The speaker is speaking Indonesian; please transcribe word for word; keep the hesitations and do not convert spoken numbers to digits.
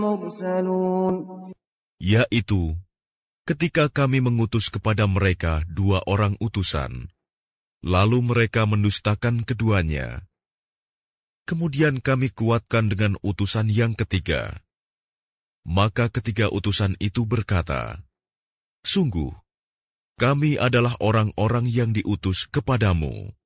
مرسلون Yaitu, ketika kami mengutus kepada mereka dua orang utusan, lalu mereka mendustakan keduanya. Kemudian kami kuatkan dengan utusan yang ketiga. Maka ketiga utusan itu berkata, "Sungguh, kami adalah orang-orang yang diutus kepadamu."